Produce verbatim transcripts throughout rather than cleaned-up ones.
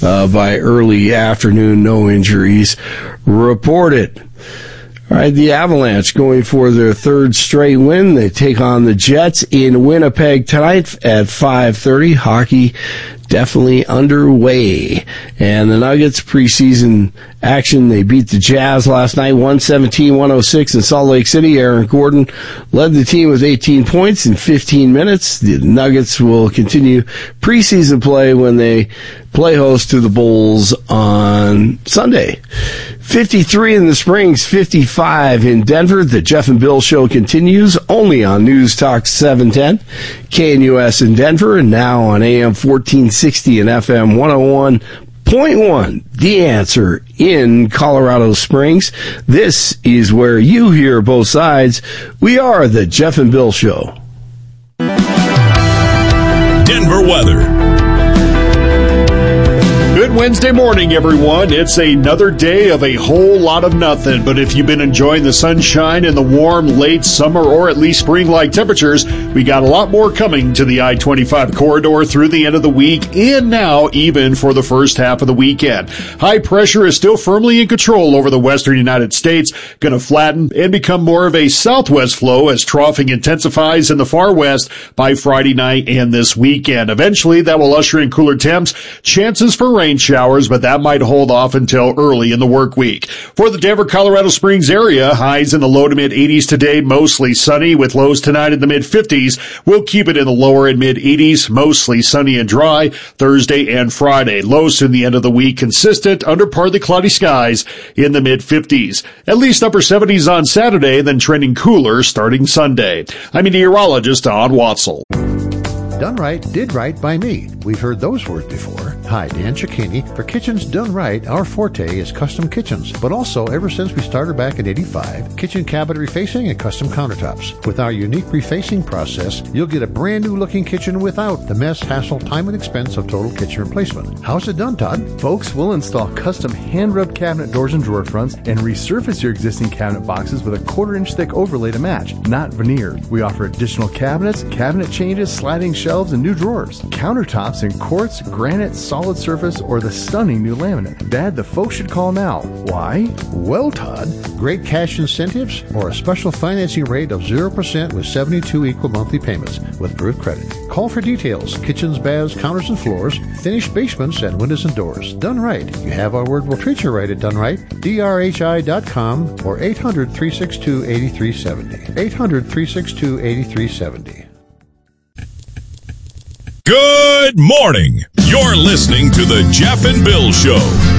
uh, by early afternoon. No injuries reported. All right, the Avalanche going for their third straight win. They take on the Jets in Winnipeg tonight at five thirty. Hockey definitely underway. And the Nuggets preseason action, they beat the Jazz last night, one seventeen to one oh six in Salt Lake City. Aaron Gordon led the team with eighteen points in fifteen minutes. The Nuggets will continue preseason play when they play host to the Bulls on Sunday. fifty-three in the Springs, fifty-five in Denver. The Jeff and Bill Show continues only on News Talk seven ten, K N U S in Denver, and now on A M fourteen sixty and F M one oh one point one. The Answer in Colorado Springs. This is where you hear both sides. We are the Jeff and Bill Show. Denver weather. Good Wednesday morning, everyone. It's another day of a whole lot of nothing, but if you've been enjoying the sunshine and the warm late summer or at least spring-like temperatures, we got a lot more coming to the I twenty-five corridor through the end of the week and now even for the first half of the weekend. High pressure is still firmly in control over the western United States, going to flatten and become more of a southwest flow as troughing intensifies in the far west by Friday night and this weekend. Eventually, that will usher in cooler temps, chances for rain showers, but that might hold off until early in the work week. For the Denver, Colorado Springs area, highs in the low to mid eighties today, mostly sunny with lows tonight in the mid fifties. We'll keep it in the lower and mid eighties, mostly sunny and dry Thursday and Friday. Lows in the end of the week consistent under partly cloudy skies in the mid fifties. At least upper seventies on Saturday, then trending cooler starting Sunday. I'm meteorologist Don Watzel. Done right, did right by me. We've heard those words before. Hi, Dan Cicchini. For Kitchens Done Right, our forte is custom kitchens, but also, ever since we started back in eighty-five, kitchen cabinet refacing and custom countertops. With our unique refacing process, you'll get a brand new looking kitchen without the mess, hassle, time, and expense of total kitchen replacement. How's it done, Todd? Folks, we'll install custom hand-rubbed cabinet doors and drawer fronts and resurface your existing cabinet boxes with a quarter-inch thick overlay to match, not veneer. We offer additional cabinets, cabinet changes, sliding shelves, and new drawers. Countertops in quartz, granite, solid surface, or the stunning new laminate. Dad, the folks should call now. Why? Well, Todd, great cash incentives or a special financing rate of zero percent with seventy-two equal monthly payments with approved credit. Call for details. Kitchens, baths, counters, and floors, finished basements, and windows and doors. Done right. You have our word, we'll treat you right at Done Right. D R H I dot com or eight hundred, three six two, eight three seven zero. eight hundred, three six two, eight three seven zero. Good morning. You're listening to the Jeff and Bill Show.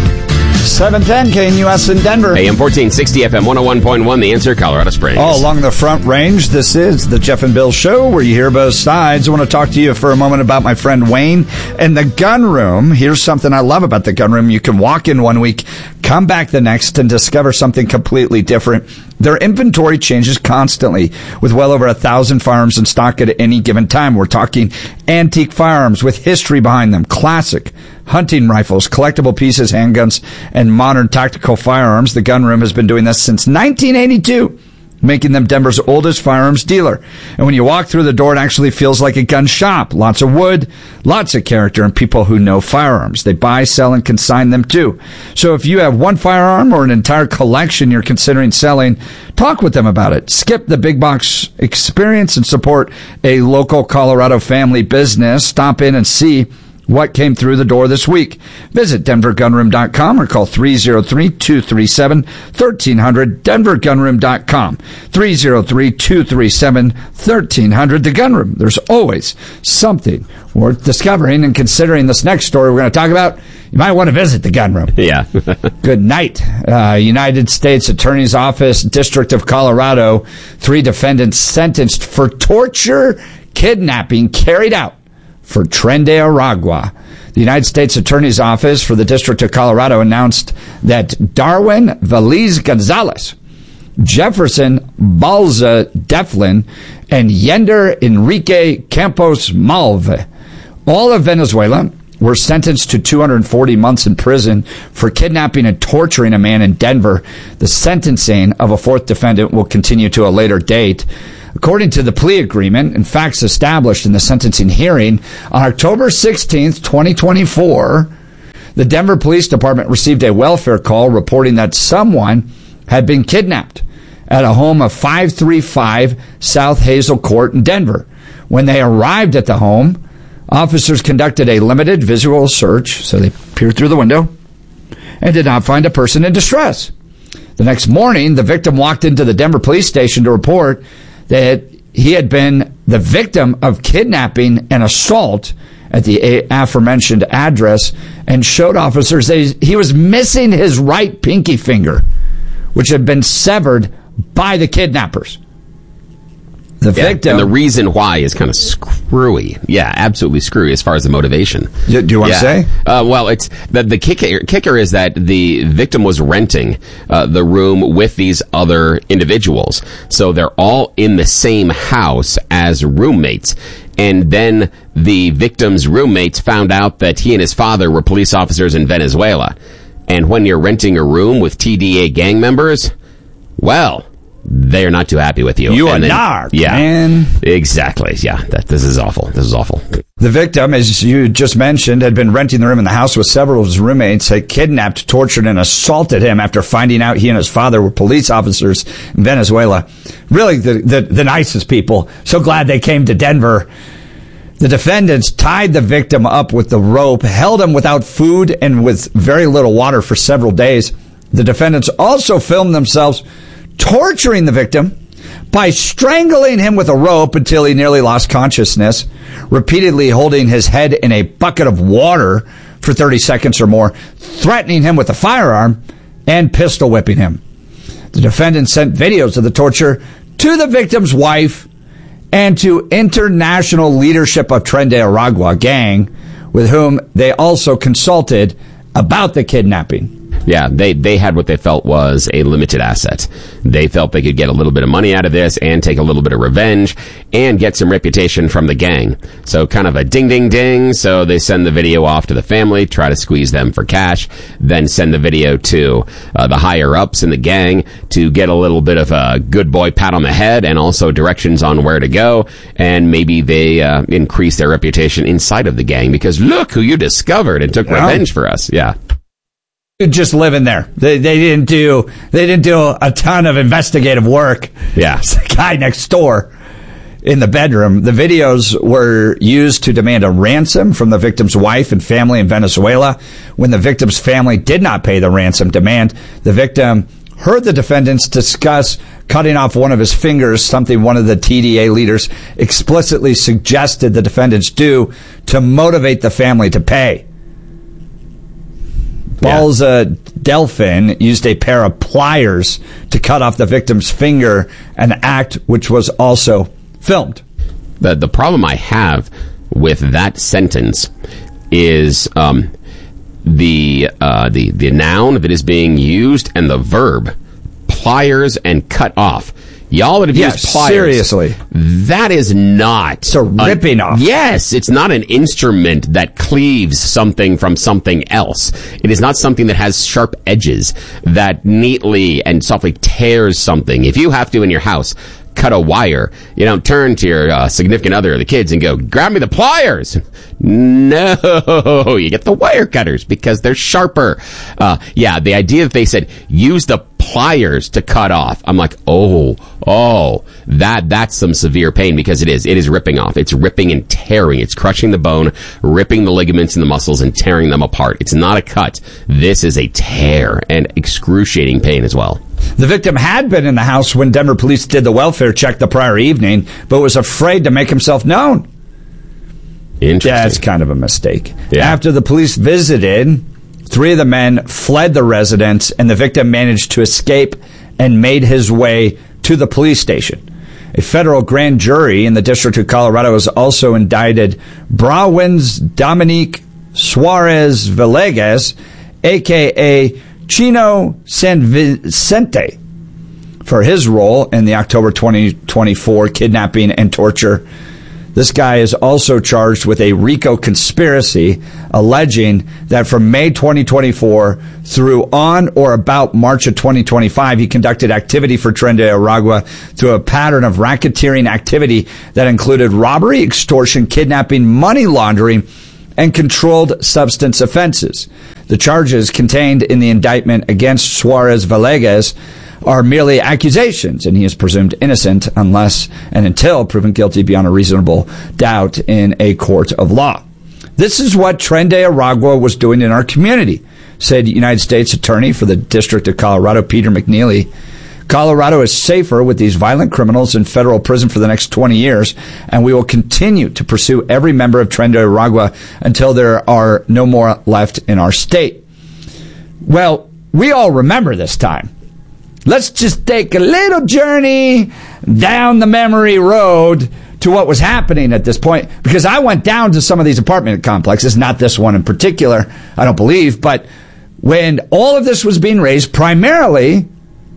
seven ten K N U S in Denver. A M fourteen sixty, F M one oh one point one, The Answer, Colorado Springs. All along the Front Range, this is the Jeff and Bill Show, where you hear both sides. I want to talk to you for a moment about my friend Wayne and the Gun Room. Here's something I love about the Gun Room. You can walk in one week, come back the next, and discover something completely different. Their inventory changes constantly, with well over a thousand firearms in stock at any given time. We're talking antique firearms with history behind them, classic hunting rifles, collectible pieces, handguns, and modern tactical firearms. The Gun Room has been doing this since nineteen eighty-two, making them Denver's oldest firearms dealer. And when you walk through the door, it actually feels like a gun shop. Lots of wood, lots of character, and people who know firearms. They buy, sell, and consign them too. So if you have one firearm or an entire collection you're considering selling, talk with them about it. Skip the big box experience and support a local Colorado family business. Stop in and see what came through the door this week. Visit denver gun room dot com or call three oh three, two three seven, one three zero zero, denver gun room dot com. three oh three, two three seven, one three zero zero. The Gun Room. There's always something worth discovering, and considering this next story we're going to talk about, you might want to visit the Gun Room. Yeah. Good night. Uh, United States Attorney's Office, District of Colorado, three defendants sentenced for torture, kidnapping carried out for Tren de Aragua. The United States Attorney's Office for the District of Colorado announced that Darwin Valiz Gonzalez, Jefferson Balza Deflin, and Yender Enrique Campos Malve, all of Venezuela, were sentenced to two hundred forty months in prison for kidnapping and torturing a man in Denver. The sentencing of a fourth defendant will continue to a later date. According to the plea agreement and facts established in the sentencing hearing on October sixteenth, twenty twenty-four, The Denver Police Department received a welfare call reporting that someone had been kidnapped at a home of five thirty-five South Hazel Court in Denver. When they arrived at the home, officers conducted a limited visual search, so they peered through the window, and did not find a person in distress. The next morning, the victim walked into the Denver police station to report that he had been the victim of kidnapping and assault at the aforementioned address, and showed officers that he was missing his right pinky finger, which had been severed by the kidnappers. The yeah, victim... And the reason why is kind of screwy. Yeah, absolutely screwy as far as the motivation. Do you want yeah. to say? Uh, well, it's the, the kicker, kicker is that the victim was renting uh, the room with these other individuals. So they're all in the same house as roommates. And then the victim's roommates found out that he and his father were police officers in Venezuela. And when you're renting a room with T D A gang members, well, they're not too happy with you. You and are then, narc, yeah, man. Exactly. Yeah, that, this is awful. This is awful. The victim, as you just mentioned, had been renting the room in the house with several of his roommates, had kidnapped, tortured, and assaulted him after finding out he and his father were police officers in Venezuela. Really, the, the, the nicest people. So glad they came to Denver. The defendants tied the victim up with the rope, held him without food and with very little water for several days. The defendants also filmed themselves torturing the victim by strangling him with a rope until he nearly lost consciousness, repeatedly holding his head in a bucket of water for thirty seconds or more, threatening him with a firearm, and pistol whipping him. The defendants sent videos of the torture to the victim's wife and to international leadership of Tren de Aragua gang, with whom they also consulted about the kidnapping. Yeah, they, they had what they felt was a limited asset. They felt they could get a little bit of money out of this and take a little bit of revenge and get some reputation from the gang. So kind of a ding, ding, ding. So they send the video off to the family, try to squeeze them for cash, then send the video to uh, the higher-ups in the gang to get a little bit of a good boy pat on the head and also directions on where to go. And maybe they uh, increase their reputation inside of the gang because look who you discovered and took yeah. revenge for us. Yeah. Just living there. They they didn't do they didn't do a ton of investigative work. Yeah. It's the guy next door in the bedroom. The videos were used to demand a ransom from the victim's wife and family in Venezuela. When the victim's family did not pay the ransom demand, the victim heard the defendants discuss cutting off one of his fingers, something one of the T D A leaders explicitly suggested the defendants do to motivate the family to pay. Balza yeah. Delphin used a pair of pliers to cut off the victim's finger, an act which was also filmed. The the problem I have with that sentence is um, the uh, the the noun that is being used and the verb pliers and cut off. Y'all would have yes, used pliers. Seriously. That is not... It's a ripping a, off. Yes, it's not an instrument that cleaves something from something else. It is not something that has sharp edges that neatly and softly tears something. If you have to in your house cut a wire, you don't turn to your uh, significant other or the kids and go, grab me the pliers. No, you get the wire cutters because they're sharper. Uh, yeah, the idea that they said, use the pliers to cut off. I'm like, oh, oh, that, that's some severe pain because it is. It is ripping off. It's ripping and tearing. It's crushing the bone, ripping the ligaments and the muscles and tearing them apart. It's not a cut. This is a tear and excruciating pain as well. The victim had been in the house when Denver police did the welfare check the prior evening, but was afraid to make himself known. Interesting. Yeah, it's kind of a mistake. Yeah. After the police visited, three of the men fled the residence, and the victim managed to escape and made his way to the police station. A federal grand jury in the District of Colorado has also indicted Browns Dominique Suarez Villegas, a k a. Chino San Vicente, for his role in the October twenty twenty-four kidnapping and torture. This guy is also charged with a RICO conspiracy, alleging that from May twenty twenty-four through on or about March of twenty twenty-five, he conducted activity for Tren de Aragua through a pattern of racketeering activity that included robbery, extortion, kidnapping, money laundering, and controlled substance offenses. The charges contained in the indictment against Suarez Villegas are merely accusations, and he is presumed innocent unless and until proven guilty beyond a reasonable doubt in a court of law. This is what Tren de Aragua was doing in our community, said United States Attorney for the District of Colorado, Peter McNeely. Colorado is safer with these violent criminals in federal prison for the next twenty years, and we will continue to pursue every member of Tren de Aragua until there are no more left in our state. Well, we all remember this time. Let's just take a little journey down the memory road to what was happening at this point, because I went down to some of these apartment complexes, not this one in particular, I don't believe, but when all of this was being raised primarily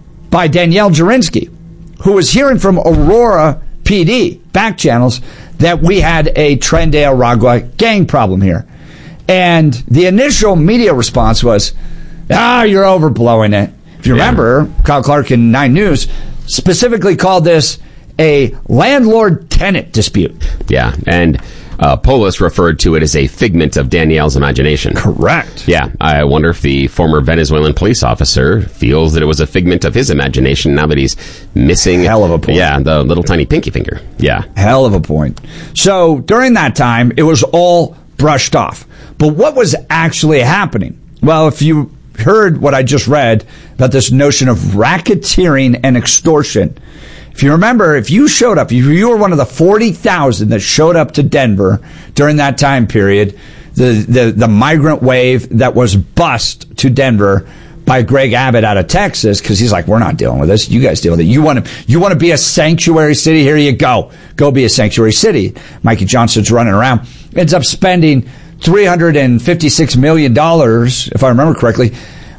by Danielle Jurinsky, who was hearing from Aurora P D back channels that we had a Tren de Aragua gang problem here. And the initial media response was, ah, you're overblowing it. If you Yeah. remember, Kyle Clark in Nine News specifically called this a landlord-tenant dispute. Yeah, and uh, Polis referred to it as a figment of Danielle's imagination. Correct. Yeah, I wonder if the former Venezuelan police officer feels that it was a figment of his imagination now that he's missing... Hell of a point. Yeah, the little tiny pinky finger. Yeah. Hell of a point. So during that time, it was all brushed off. But what was actually happening? Well, if you heard what I just read about this notion of racketeering and extortion, if you remember, if you showed up, if you were one of the forty thousand that showed up to Denver during that time period, the, the, the migrant wave that was bussed to Denver by Greg Abbott out of Texas, because he's like, we're not dealing with this. You guys deal with it. You want to, you want to be a sanctuary city? Here you go. Go be a sanctuary city. Mikey Johnson's running around, ends up spending three hundred fifty-six million dollars, if I remember correctly,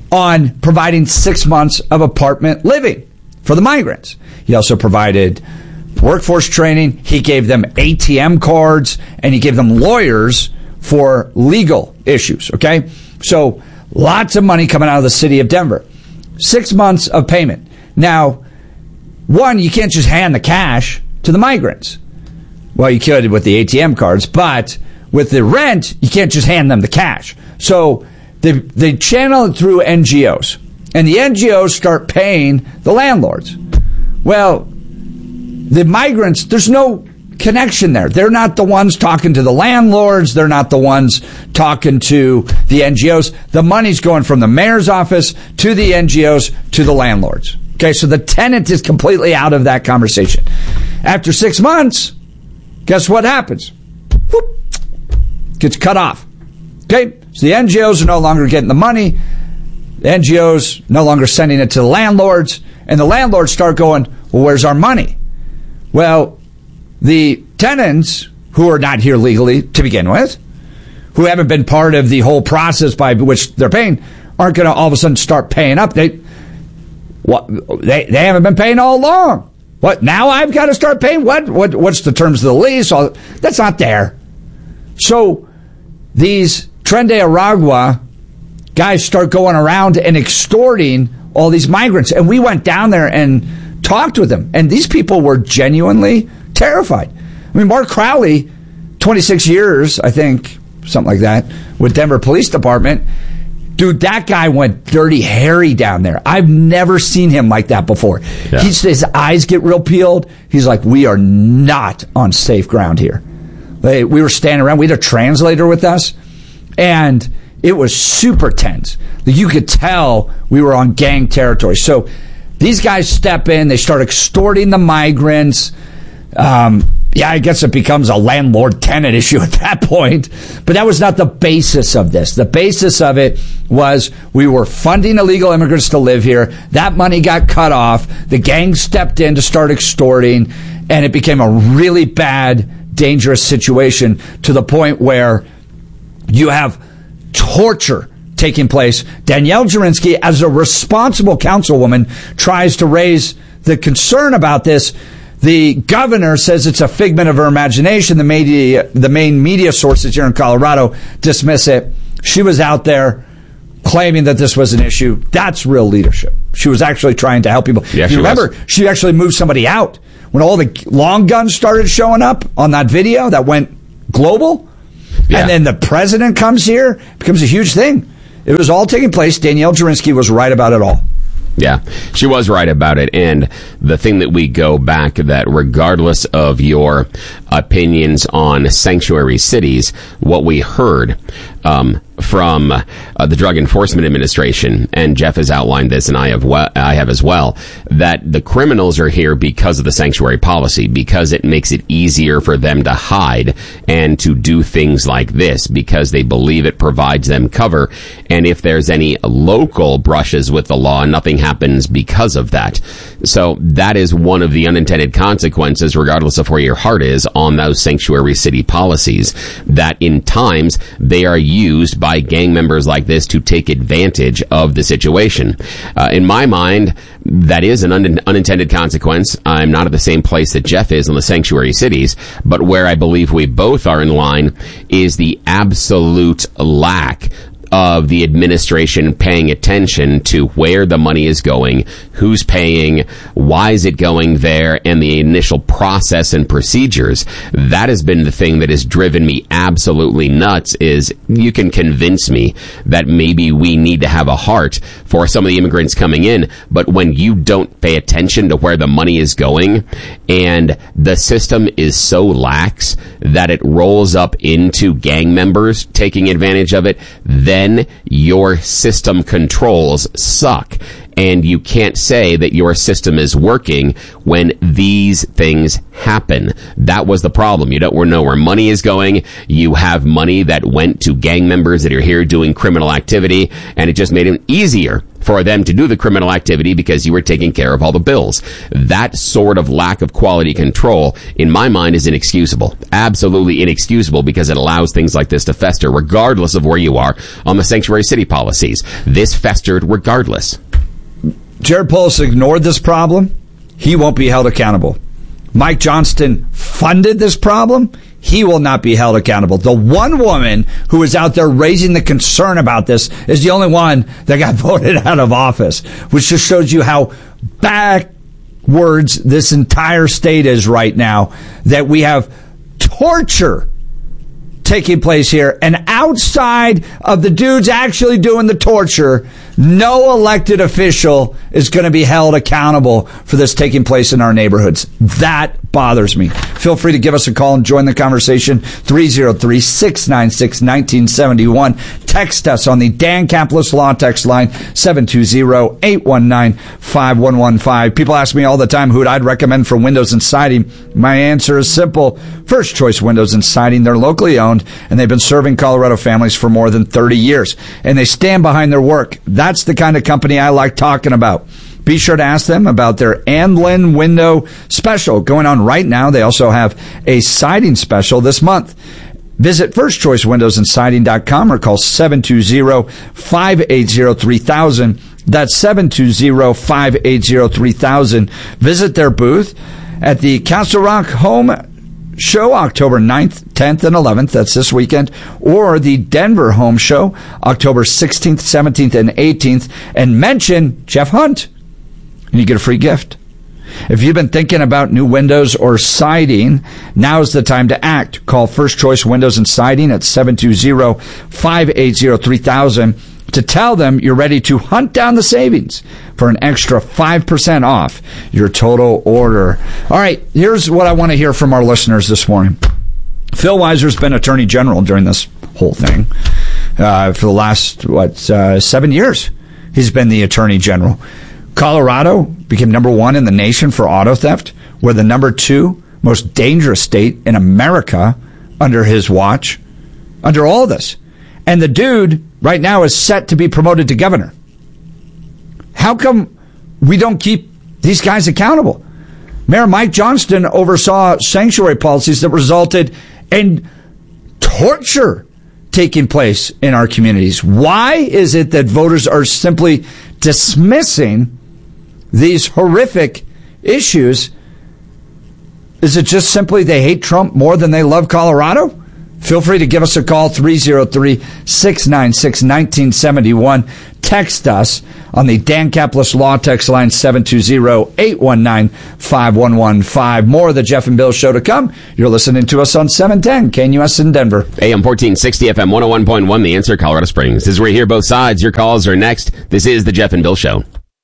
on providing six months of apartment living for the migrants. He also provided workforce training. He gave them A T M cards, and he gave them lawyers for legal issues. Okay? So lots of money coming out of the city of Denver. Six months of payment. Now, one, you can't just hand the cash to the migrants. Well, you could with the A T M cards, but with the rent, you can't just hand them the cash. So they, they channel it through N G Os, and the N G Os start paying the landlords. Well, the migrants, there's no connection there. They're not the ones talking to the landlords. They're not the ones talking to the N G Os. The money's going from the mayor's office to the N G Os to the landlords. Okay, so the tenant is completely out of that conversation. After six months, guess what happens? Whoop, gets cut off. Okay, so the N G Os are no longer getting the money. The N G Os no longer sending it to the landlords, and the landlords start going, well, where's our money? Well, the tenants who are not here legally to begin with, who haven't been part of the whole process by which they're paying, aren't going to all of a sudden start paying up. They, what, they, they haven't been paying all along. What, now I've got to start paying? What, what, what's the terms of the lease? All, that's not there. So these Tren de Aragua guys start going around and extorting all these migrants. And we went down there and talked with them. And these people were genuinely terrified. I mean, Mark Crowley, twenty-six years, I think, something like that, with Denver Police Department. Dude, that guy went Dirty Harry down there. I've never seen him like that before. Yeah. He's, his eyes get real peeled. He's like, we are not on safe ground here. We were standing around. We had a translator with us, and it was super tense. You could tell we were on gang territory. So these guys step in. They start extorting the migrants. Um, yeah, I guess it becomes a landlord-tenant issue at that point. But that was not the basis of this. The basis of it was we were funding illegal immigrants to live here. That money got cut off. The gang stepped in to start extorting, and it became a really bad, dangerous situation to the point where you have torture taking place. Danielle Jurinsky, as a responsible councilwoman, tries to raise the concern about this. The governor says it's a figment of her imagination. The media, the main media sources here in Colorado dismiss it. She was out there claiming that this was an issue. That's real leadership. She was actually trying to help people. Yeah, you she remember, was. she actually moved somebody out. When all the long guns started showing up on that video that went global, yeah. and then the president comes here, it becomes a huge thing. It was all taking place. Danielle Jurinsky was right about it all. Yeah, she was right about it. And the thing that we go back, that regardless of your opinions on sanctuary cities, what we heard um, from uh, the Drug Enforcement Administration, and Jeff has outlined this, and I have we- I have as well, that the criminals are here because of the sanctuary policy, because it makes it easier for them to hide and to do things like this, because they believe it provides them cover. And if there's any local brushes with the law, nothing happens because of that. So that is one of the unintended consequences, regardless of where your heart is, on those sanctuary city policies, that in times they are used by gang members like this to take advantage of the situation. Uh, in my mind, that is an un- unintended consequence. I'm not at the same place that Jeff is on the sanctuary cities, but where I believe we both are in line is the absolute lack of the administration paying attention to where the money is going, who's paying, why is it going there, and the initial process and procedures. That has been the thing that has driven me absolutely nuts. Is you can convince me that maybe we need to have a heart for some of the immigrants coming in, but when you don't pay attention to where the money is going, and the system is so lax that it rolls up into gang members taking advantage of it, then then your system controls suck. And you can't say that your system is working when these things happen. That was the problem. You don't know where money is going. You have money that went to gang members that are here doing criminal activity, and it just made it easier for them to do the criminal activity because you were taking care of all the bills. That sort of lack of quality control, in my mind, is inexcusable. Absolutely inexcusable, because it allows things like this to fester regardless of where you are on the sanctuary city policies. This festered regardless. Jared Polis ignored this problem. He won't be held accountable. Mike Johnston funded this problem. He will not be held accountable. The one woman who is out there raising the concern about this is the only one that got voted out of office, which just shows you how backwards this entire state is right now, that we have torture taking place here, and outside of the dudes actually doing the torture, no elected official is going to be held accountable for this taking place in our neighborhoods. That bothers me. Feel free to give us a call and join the conversation. three oh three, six nine six, one nine seven one. Text us on the Dan Capitalist Law text line, seven two zero, eight one nine, five one one five. People ask me all the time who I'd recommend for windows and siding. My answer is simple. First Choice Windows and Siding. They're locally owned, and they've been serving Colorado families for more than thirty years. And they stand behind their work. That's the kind of company I like talking about. Be sure to ask them about their Anlin window special going on right now. They also have a siding special this month. Visit first choice windows and siding dot com or call seven two zero, five eight zero, three thousand. That's seven two zero, five eight zero, three thousand. Visit their booth at the Castle Rock Home Show, October ninth, tenth, and eleventh. That's this weekend. Or the Denver Home Show, October sixteenth, seventeenth, and eighteenth. And mention Jeff Hunt, and you get a free gift. If you've been thinking about new windows or siding, now's the time to act. Call First Choice Windows and Siding at seven two zero, five eight zero, three thousand to tell them you're ready to hunt down the savings for an extra five percent off your total order. All right, here's what I want to hear from our listeners this morning. Phil Weiser's been Attorney General during this whole thing uh, for the last, what, uh, seven years. He's been the Attorney General. Colorado became number one in the nation for auto theft. We're the number two most dangerous state in America under his watch, under all this. And the dude right now is set to be promoted to governor. How come we don't keep these guys accountable? Mayor Mike Johnston oversaw sanctuary policies that resulted in torture taking place in our communities. Why is it that voters are simply dismissing these horrific issues? Is it just simply they hate Trump more than they love Colorado? Feel free to give us a call, three oh three, six nine six, one nine seven one. text us on the Dan Caplis Law text line seven two zero, eight one nine, five one one five. More of the Jeff and Bill Show to come. You're listening to us on seven ten K N U S in Denver. A M fourteen sixty, F M one oh one point one, The Answer, Colorado Springs. This is where you hear both sides. Your calls are next. This is the Jeff and Bill Show.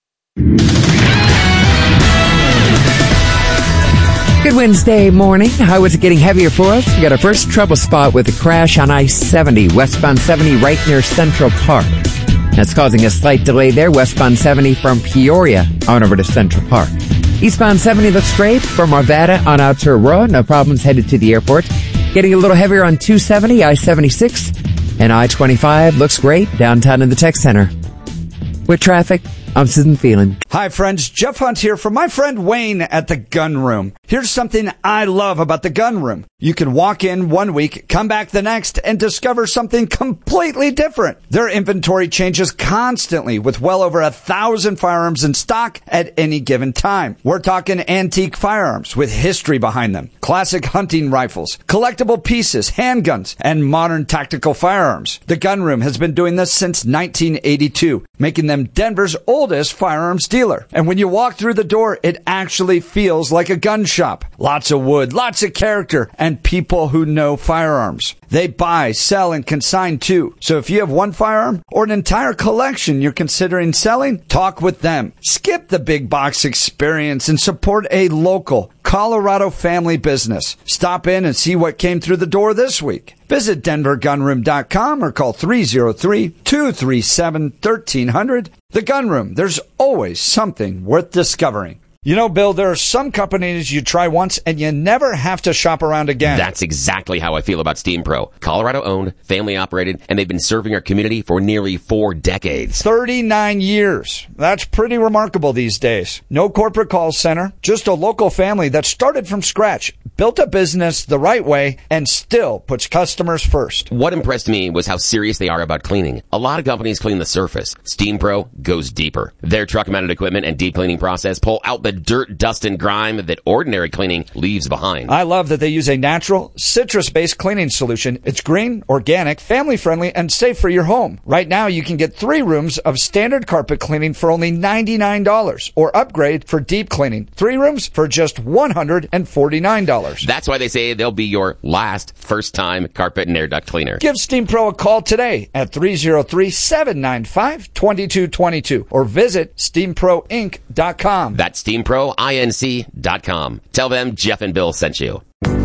Good Wednesday morning. Highways are getting heavier for us. We got our first trouble spot with a crash on I seventy, westbound seventy right near Central Park. That's causing a slight delay there, westbound seventy from Peoria on over to Central Park. Eastbound seventy looks great from Arvada on out to Aurora. No problems headed to the airport. Getting a little heavier on two seventy, I seventy-six, and I twenty-five looks great downtown in the tech center. With traffic, I'm Susan Phelan. Hi, friends. Jeff Hunt here from my friend Wayne at the Gun Room. Here's something I love about the Gun Room. You can walk in one week, come back the next, and discover something completely different. Their inventory changes constantly with well over a thousand firearms in stock at any given time. We're talking antique firearms with history behind them, classic hunting rifles, collectible pieces, handguns, and modern tactical firearms. The Gun Room has been doing this since nineteen eighty-two, making them Denver's oldest firearms dealer. And when you walk through the door, it actually feels like a gun shop. Lots of wood, lots of character, and people who know firearms. They buy, sell, and consign too. So if you have one firearm or an entire collection you're considering selling, talk with them. Skip the big box experience and support a local Colorado family business. Stop in and see what came through the door this week. Visit denver gun room dot com or call three oh three, two three seven, one three zero zero. The Gun Room, there's always something worth discovering. You know, Bill, there are some companies you try once and you never have to shop around again. That's exactly how I feel about Steam Pro. Colorado-owned, family-operated, and they've been serving our community for nearly four decades. thirty-nine years. That's pretty remarkable these days. No corporate call center, just a local family that started from scratch, built a business the right way, and still puts customers first. What impressed me was how serious they are about cleaning. A lot of companies clean the surface. Steam Pro goes deeper. Their truck-mounted equipment and deep cleaning process pull out the dirt, dust, and grime that ordinary cleaning leaves behind. I love that they use a natural, citrus-based cleaning solution. It's green, organic, family-friendly, and safe for your home. Right now, you can get three rooms of standard carpet cleaning for only ninety-nine dollars, or upgrade for deep cleaning. Three rooms for just one hundred forty-nine dollars. That's why they say they'll be your last first-time carpet and air duct cleaner. Give Steam Pro a call today at three oh three, seven nine five, two two two two or visit steam pro inc dot com. That's steam pro inc dot com. Tell them Jeff and Bill sent you.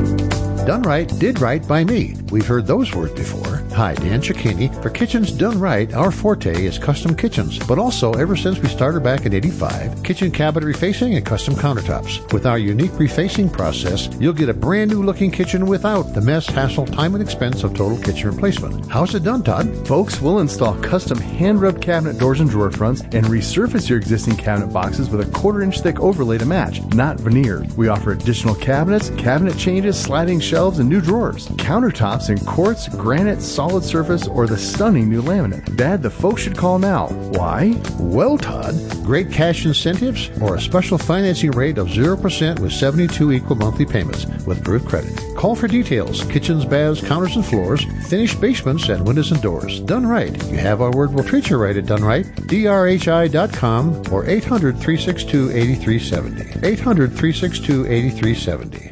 Done right, did right by me. We've heard those words before. Hi, Dan Cicchini. For Kitchens Done Right, our forte is custom kitchens, but also, ever since we started back in eighty-five, kitchen cabinet refacing and custom countertops. With our unique refacing process, you'll get a brand new looking kitchen without the mess, hassle, time, and expense of total kitchen replacement. How's it done, Todd? Folks, we'll install custom hand-rubbed cabinet doors and drawer fronts and resurface your existing cabinet boxes with a quarter-inch thick overlay to match, not veneer. We offer additional cabinets, cabinet changes, sliding shelves, and new drawers, countertops in quartz, granite, solid surface, or the stunning new laminate. Dad, the folks should call now. Why? Well, Todd, great cash incentives or a special financing rate of zero percent with seventy-two equal monthly payments with approved credit. Call for details. Kitchens, baths, counters, and floors, finished basements, and windows and doors. Done right. You have our word, we'll treat you right at Done Right. D R H I dot com or eight hundred, three six two, eight three seven zero. eight hundred, three six two, eight three seven zero.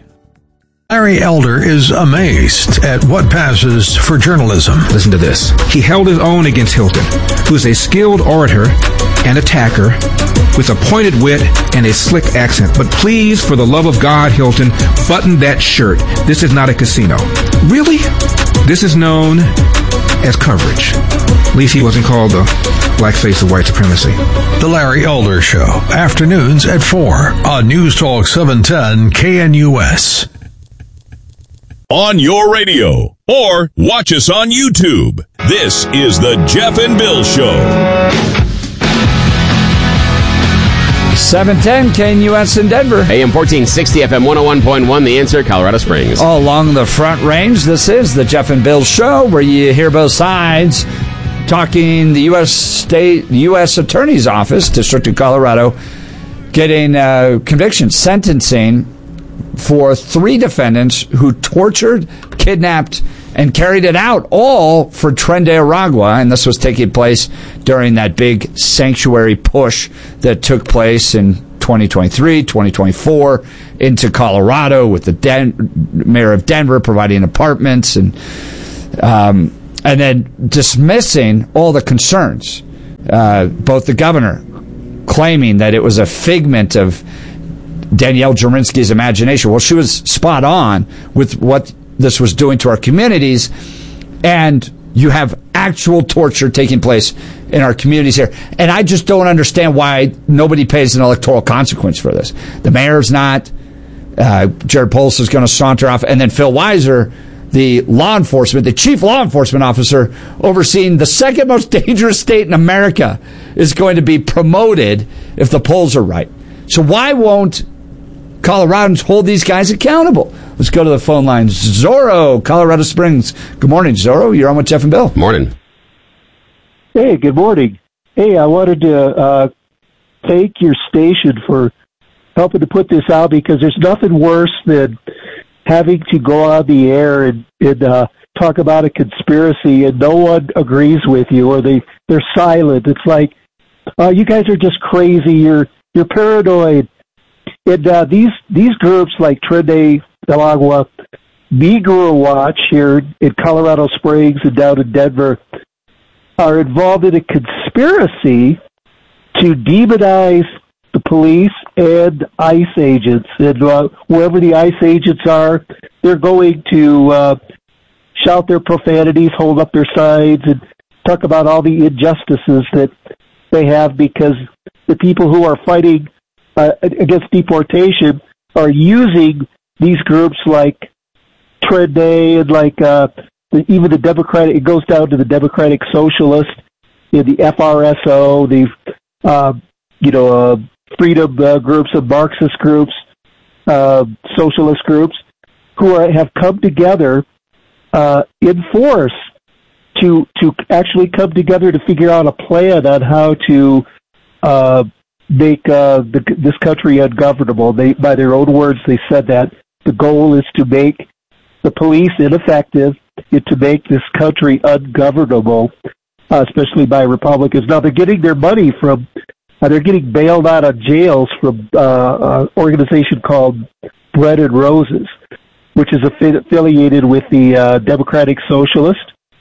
Larry Elder is amazed at what passes for journalism. Listen to this. He held his own against Hilton, who is a skilled orator and attacker with a pointed wit and a slick accent. But please, for the love of God, Hilton, button that shirt. This is not a casino. Really? This is known as coverage. At least he wasn't called the black face of white supremacy. The Larry Elder Show, afternoons at four on News Talk seven ten K N U S. On your radio, or watch us on YouTube. This is the Jeff and Bill Show. seven ten K N U S in Denver. A M fourteen sixty, F M one oh one point one, The Answer, Colorado Springs. All along the Front Range, this is the Jeff and Bill Show, where you hear both sides talking the U S State, U S Attorney's Office, District of Colorado, getting uh, conviction, sentencing for three defendants who tortured, kidnapped, and carried it out, all for Tren de Aragua, and this was taking place during that big sanctuary push that took place in twenty twenty-three, twenty twenty-four into Colorado, with the Den- mayor of Denver providing apartments, and um, and then dismissing all the concerns. Uh, both the governor claiming that it was a figment of Danielle Jurinsky's imagination. Well, she was spot on with what this was doing to our communities, and you have actual torture taking place in our communities here. And I just don't understand why nobody pays an electoral consequence for this. The mayor's not. Uh, Jared Polis is going to saunter off. And then Phil Weiser, the law enforcement, the chief law enforcement officer overseeing the second most dangerous state in America, is going to be promoted if the polls are right. So why won't Coloradans hold these guys accountable? Let's go to the phone lines. Zorro, Colorado Springs. Good morning, Zorro. You're on with Jeff and Bill. Morning. Hey, good morning. Hey, I wanted to uh, thank your station for helping to put this out, because there's nothing worse than having to go on the air and, and uh, talk about a conspiracy and no one agrees with you, or they, they're silent. It's like, uh, you guys are just crazy. You're you're paranoid. And uh, these these groups like Tren de Aragua, Negro Watch here in Colorado Springs and down in Denver are involved in a conspiracy to demonize the police and ICE agents. And uh, wherever the ICE agents are, they're going to uh, shout their profanities, hold up their signs, and talk about all the injustices that they have, because the people who are fighting uh, against deportation are using these groups like Tren de and like uh, even the Democratic. It goes down to the Democratic Socialist, you know, the F R S O, the uh, you know uh, freedom uh, groups, and Marxist groups, uh, socialist groups, who are, have come together uh, in force to to actually come together to figure out a plan on how to uh, make uh, the, this country ungovernable. They, by their own words, they said that the goal is to make the police ineffective, and to make this country ungovernable, uh, especially by Republicans. Now, they're getting their money from, uh, they're getting bailed out of jails from uh, an organization called Bread and Roses, which is affi- affiliated with the uh, Democratic Socialist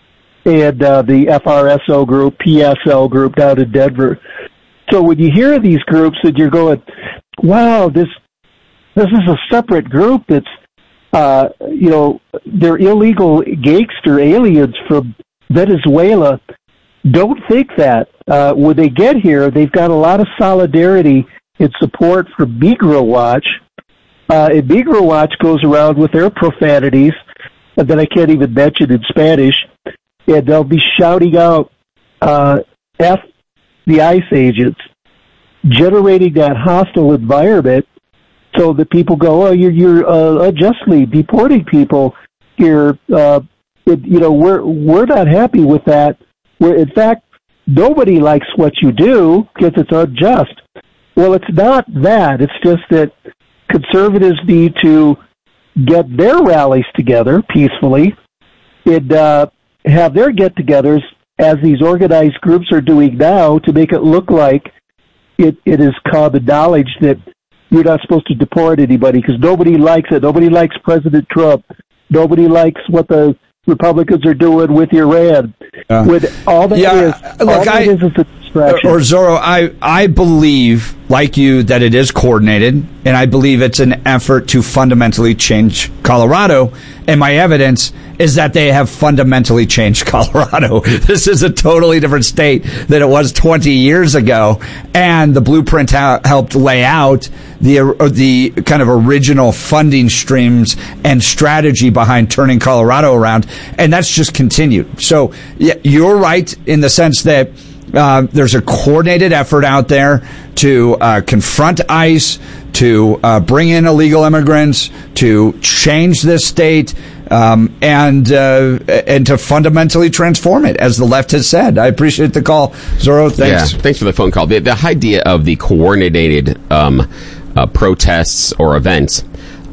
and uh, the F R S O group, P S L group down in Denver. So when you hear these groups and you're going, wow, this this is a separate group that's, uh, you know, they're illegal gangster aliens from Venezuela, don't think that. Uh, when they get here, they've got a lot of solidarity and support for Negro Watch. Uh, and Negro Watch goes around with their profanities that I can't even mention in Spanish, and they'll be shouting out uh, F the ICE agents, generating that hostile environment so that people go, oh, you're, you're uh, unjustly deporting people here. Uh, it, you know, we're we're not happy with that. We're, in fact, nobody likes what you do because it's unjust. Well, it's not that. It's just that conservatives need to get their rallies together peacefully and uh, have their get-togethers, as these organized groups are doing now, to make it look like it, it is common knowledge that you're not supposed to deport anybody, because nobody likes it. Nobody likes President Trump. Nobody likes what the Republicans are doing with Iran. Uh, with all that yeah, is, look, all that I, is is a distraction. Or, or Zorro, I, I believe, like you, that it is coordinated, and I believe it's an effort to fundamentally change Colorado. And my evidence is that they have fundamentally changed Colorado. This is a totally different state than it was twenty years ago. And the blueprint ha- helped lay out the uh, the kind of original funding streams and strategy behind turning Colorado around. And that's just continued. So yeah, you're right in the sense that uh, there's a coordinated effort out there to uh, confront ICE, to uh, bring in illegal immigrants, to change this state, um, and uh, and to fundamentally transform it, as the left has said. I appreciate the call, Zorro. Thanks. Yeah, thanks for the phone call. The, the idea of the coordinated um, uh, protests or events,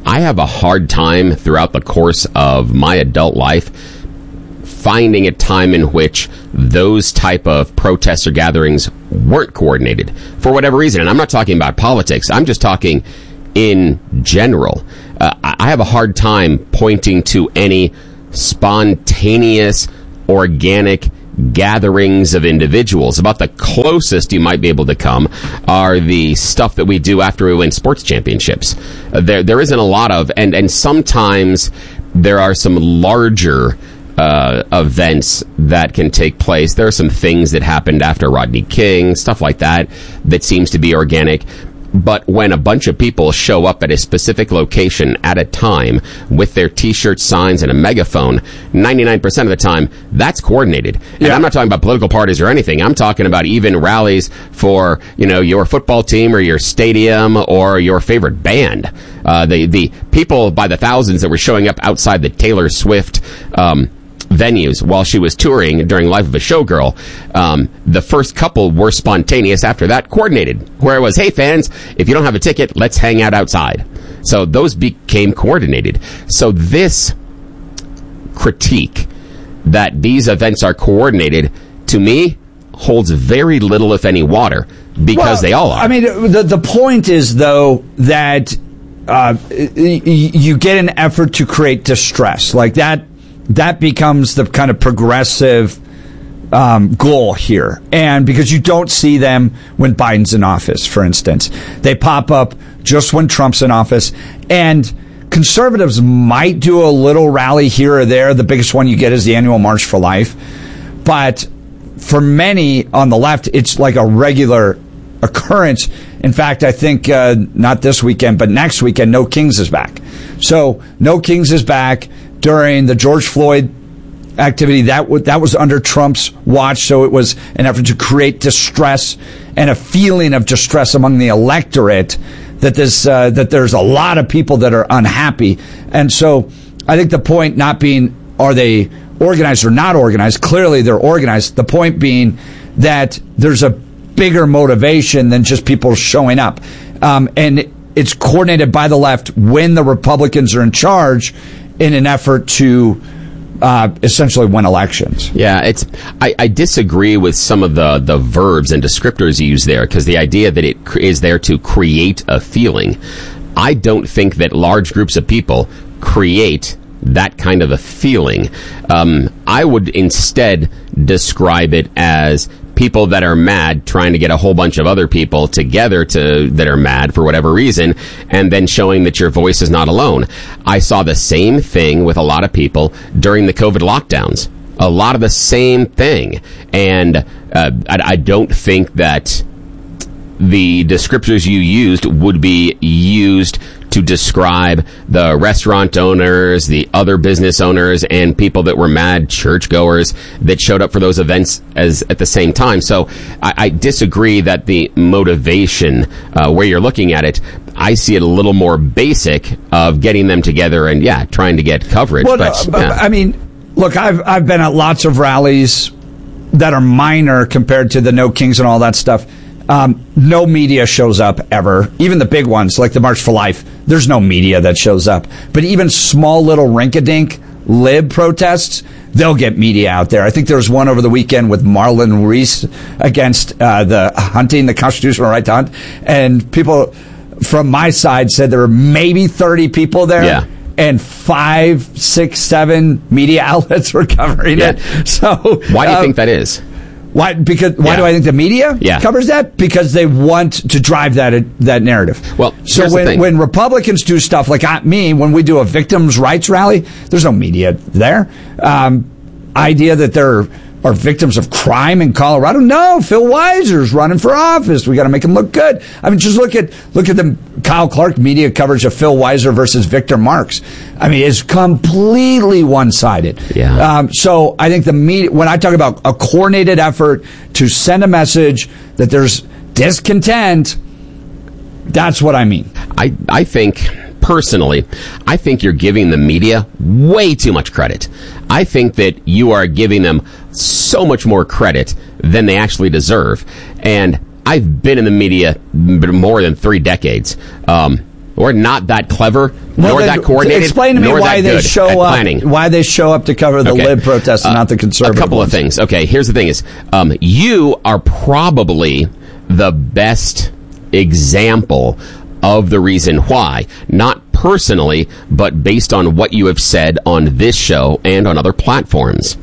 I have a hard time throughout the course of my adult life finding a time in which those type of protests or gatherings weren't coordinated for whatever reason. And I'm not talking about politics. I'm just talking in general. Uh, I have a hard time pointing to any spontaneous, organic gatherings of individuals. About the closest you might be able to come are the stuff that we do after we win sports championships. Uh, there, there isn't a lot of, and, and sometimes there are some larger uh, events that can take place. There are some things that happened after Rodney King, stuff like that, that seems to be organic. But when a bunch of people show up at a specific location at a time with their T-shirts, signs, and a megaphone, ninety-nine percent of the time, that's coordinated. And yeah. I'm not talking about political parties or anything. I'm talking about even rallies for, you know, your football team or your stadium or your favorite band. Uh, the, the people by the thousands that were showing up outside the Taylor Swift um venues while she was touring during Life of a Showgirl. Um, the first couple were spontaneous. After that, coordinated. Where it was, hey fans, if you don't have a ticket, let's hang out outside. So those became coordinated. So this critique that these events are coordinated, to me, holds very little, if any, water, because well, they all are. I mean, the, the point is, though, that uh, you get an effort to create distress. Like that That becomes the kind of progressive um, goal here. And because you don't see them when Biden's in office, for instance. They pop up just when Trump's in office. And conservatives might do a little rally here or there. The biggest one you get is the annual March for Life. But for many on the left, it's like a regular occurrence. In fact, I think uh, not this weekend, but next weekend, No Kings is back. So No Kings is back. During the George Floyd activity, that w- that was under Trump's watch, so it was an effort to create distress and a feeling of distress among the electorate that this uh, that there's a lot of people that are unhappy. And so I think the point not being are they organized or not organized, clearly they're organized. The point being that there's a bigger motivation than just people showing up. Um, and it's coordinated by the left when the Republicans are in charge in an effort to uh, essentially win elections. Yeah, it's. I, I disagree with some of the, the verbs and descriptors you use there, because the idea that it cr- is there to create a feeling. I don't think that large groups of people create that kind of a feeling. Um, I would instead describe it as people that are mad trying to get a whole bunch of other people together to that are mad for whatever reason, and then showing that your voice is not alone. I saw the same thing with a lot of people during the COVID lockdowns. A lot of the same thing. And uh, I, I don't think that the descriptors you used would be used to describe the restaurant owners, the other business owners, and people that were mad churchgoers that showed up for those events as at the same time. So I, I disagree that the motivation, uh, where you're looking at it, I see it a little more basic of getting them together and, yeah, trying to get coverage. Well, but, no, yeah. I mean, look, I've I've been at lots of rallies that are minor compared to the No Kings and all that stuff. Um, no media shows up ever. Even the big ones, like the March for Life, there's no media that shows up. But even small little rink-a-dink lib protests, they'll get media out there. I think there was one over the weekend with Marlon Reese against uh, the hunting, the constitutional right to hunt. And people from my side said there were maybe thirty people there. Yeah. And five, six, seven media outlets were covering yeah. it. So why do you um, think that is? Why? Because why yeah. do I think the media yeah. covers that? Because they want to drive that that narrative. Well, so when when Republicans do stuff like I, me, when we do a victims' rights rally, there's no media there. Um, idea that there are victims of crime in Colorado? No, Phil Weiser's running for office. We got to make him look good. I mean, just look at look at the Kyle Clark media coverage of Phil Weiser versus Victor Marx. I mean, it's completely one-sided. Yeah. Um, so I think the media, when I talk about a coordinated effort to send a message that there's discontent, that's what I mean. I, I think, personally, I think you're giving the media way too much credit. I think that you are giving them so much more credit than they actually deserve. And I've been in the media more than three decades. Um, or not that clever, well, nor that coordinated. Explain to me nor why that they good show at up. planning. Why they show up to cover the Okay. lib protests, and Uh, not the conservative. A couple ones. of things. Okay, here's the thing: is um, you are probably the best example of the reason why, not personally, but based on what you have said on this show and on other platforms,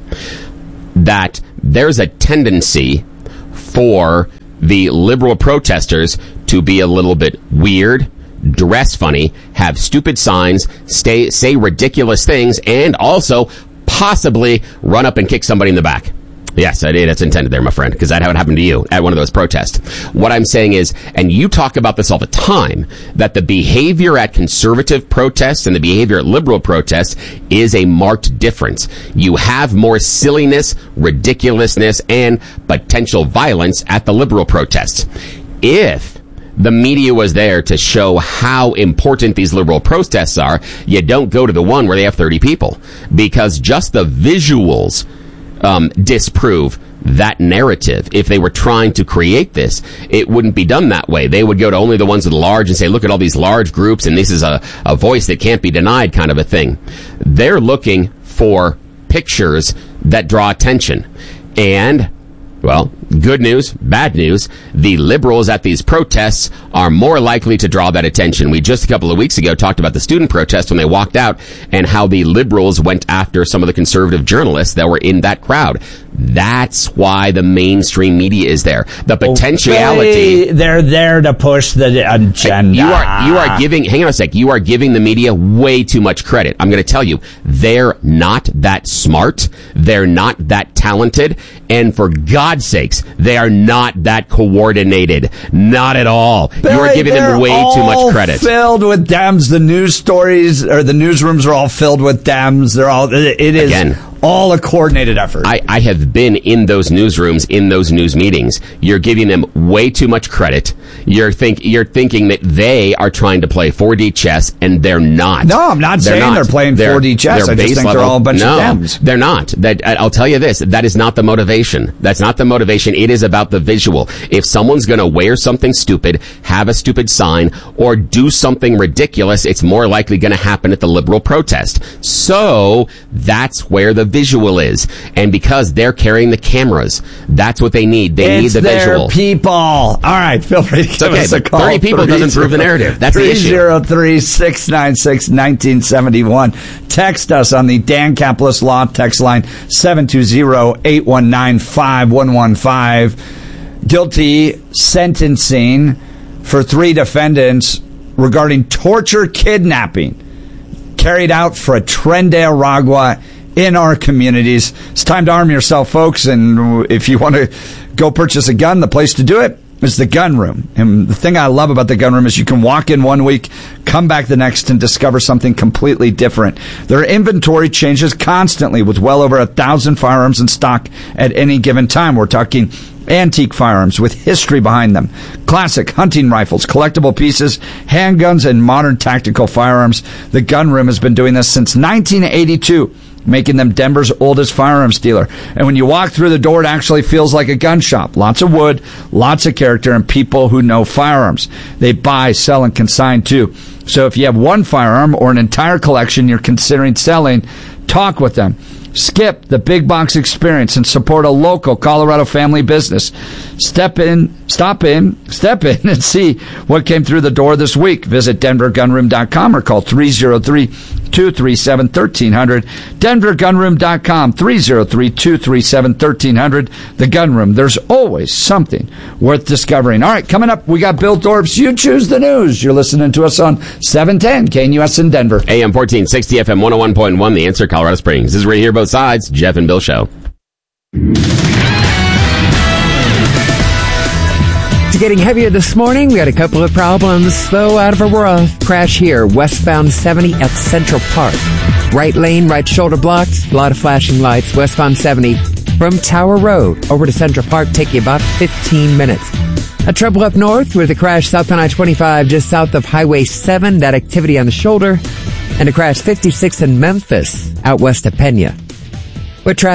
that there's a tendency for the liberal protesters to be a little bit weird, dress funny, have stupid signs, stay, say ridiculous things, and also possibly run up and kick somebody in the back. Yes, I did. That's intended there, my friend, because that how it happened to you at one of those protests. What I'm saying is, and you talk about this all the time, that the behavior at conservative protests and the behavior at liberal protests is a marked difference. You have more silliness, ridiculousness, and potential violence at the liberal protests. If the media was there to show how important these liberal protests are, you don't go to the one where they have thirty people, because just the visuals Um, disprove that narrative. If they were trying to create this, it wouldn't be done that way. They would go to only the ones with large and say, look at all these large groups, and this is a, a voice that can't be denied kind of a thing. They're looking for pictures that draw attention. And, well, good news, bad news, the liberals at these protests are more likely to draw that attention. We just a couple of weeks ago talked about the student protest when they walked out and how the liberals went after some of the conservative journalists that were in that crowd. That's why the mainstream media is there. The potentiality... They, they're there to push the agenda. You are, you are giving... Hang on a sec. You are giving the media way too much credit. I'm going to tell you, they're not that smart. They're not that talented. And for God's sakes, they are not that coordinated. Not at all. Barry, you are giving them way too much credit. Filled with Dems. The news stories or the newsrooms are all filled with Dems. They're all. It is Again, all a coordinated effort. I, I have been in those newsrooms, in those news meetings. You're giving them way too much credit. You're think you're thinking that they are trying to play four D chess, and they're not. No, I'm not they're saying not. they're playing they're, four D chess. I just base think level, they're all a bunch no, of Dems. They're not. That I'll tell you this. That is not the motivation. That's not the motivation. It is about the visual. If someone's going to wear something stupid, have a stupid sign, or do something ridiculous, it's more likely going to happen at the liberal protest. So that's where the visual is. And because they're carrying the cameras, that's what they need. They it's need the their visual. people. All right, feel free to give okay, us a call. thirty people doesn't prove the narrative. That's the issue. three oh three, six nine six, one nine seven one. Text us on the Dan Caplis Law text line, seven two zero, eight one nine, five one one five. Guilty sentencing for three defendants regarding torture kidnapping carried out for a Tren de Aragua in our communities. It's time to arm yourself, folks, and if you want to go purchase a gun, the place to do it is the Gun Room. And the thing I love about the Gun Room is you can walk in one week, come back the next, and discover something completely different. Their inventory changes constantly with well over a thousand firearms in stock at any given time. We're talking antique firearms with history behind them, classic hunting rifles, collectible pieces, handguns, and modern tactical firearms. The Gun Room has been doing this since nineteen eighty-two. Making them Denver's oldest firearms dealer. And when you walk through the door, it actually feels like a gun shop. Lots of wood, lots of character, and people who know firearms. They buy, sell, and consign too. So if you have one firearm or an entire collection you're considering selling, talk with them. Skip the big box experience and support a local Colorado family business. Step in, stop in, step in and see what came through the door this week. Visit denver gun room dot com or call three oh three, two three seven, one three zero zero. denver gun room dot com, three oh three, two three seven, one three zero zero. The Gun Room. There's always something worth discovering. All right, coming up, we got Bill Dorps. You choose the news. You're listening to us on seven ten K N U S in Denver. A M fourteen sixty, F M one oh one point one, The Answer, Colorado Springs. This is where you hear both sides. Jeff and Bill Show. It's getting heavier this morning. We had a couple of problems, though, out of Aurora. Crash here, westbound seventy at Central Park. Right lane, right shoulder blocked. A lot of flashing lights. Westbound seventy from Tower Road over to Central Park. Take you about fifteen minutes. A trouble up north with a crash south on I twenty-five just south of Highway seven. That activity on the shoulder. And a crash fifty-six in Memphis out west of Pena. With traffic